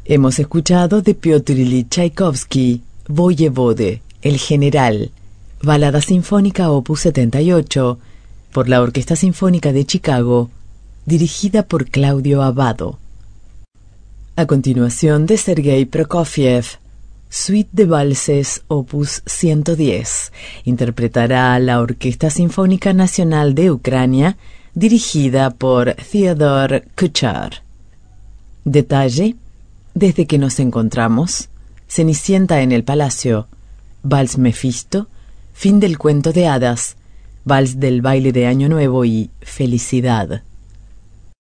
Hemos escuchado de Piotr Ilich Tchaikovsky, Voyevode, El General, balada sinfónica opus 78, por la Orquesta Sinfónica de Chicago, dirigida por Claudio Abbado. A continuación, de Sergei Prokofiev, Suite de Valses opus 110, interpretará la Orquesta Sinfónica Nacional de Ucrania, dirigida por Theodor Kuchar. Detalle: desde que nos encontramos, Cenicienta en el Palacio, Vals Mefisto, Fin del Cuento de Hadas, Vals del Baile de Año Nuevo y Felicidad.